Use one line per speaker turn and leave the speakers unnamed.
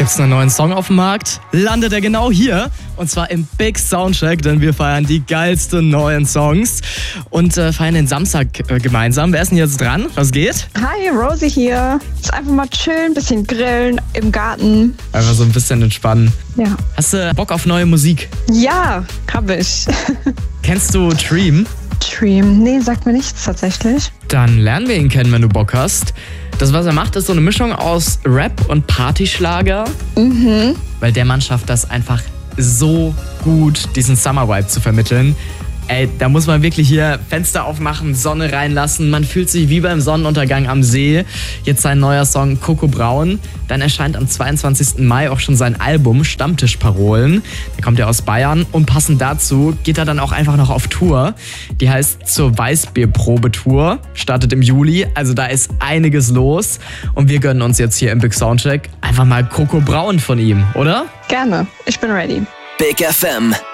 Gibt's einen neuen Song auf dem Markt? Landet er genau hier. Und zwar im Big Soundcheck, denn wir feiern die geilsten neuen Songs und feiern den Samstag gemeinsam. Wer ist denn jetzt dran? Was geht?
Hi, Rosie hier. Ist einfach mal chillen, bisschen grillen im Garten.
Einfach so ein bisschen entspannen.
Ja.
Hast du Bock auf neue Musik?
Ja, hab ich.
Kennst du Dream?
Dream? Nee, sagt mir nichts tatsächlich.
Dann lernen wir ihn kennen, wenn du Bock hast. Das, was er macht, ist so eine Mischung aus Rap und Partyschlager. Weil der Mann schafft das einfach so gut, diesen Summer-Vibe zu vermitteln. Ey, da muss man wirklich hier Fenster aufmachen, Sonne reinlassen. Man fühlt sich wie beim Sonnenuntergang am See. Jetzt sein neuer Song Coco Braun. Dann erscheint am 22. Mai auch schon sein Album Stammtischparolen. Der kommt ja aus Bayern. Und passend dazu geht er dann auch einfach noch auf Tour. Die heißt Zur Weißbier-Probetour. Startet im Juli. Also da ist einiges los. Und wir gönnen uns jetzt hier im Big Soundcheck einfach mal Coco Braun von ihm, oder?
Gerne. Ich bin ready.
Big FM.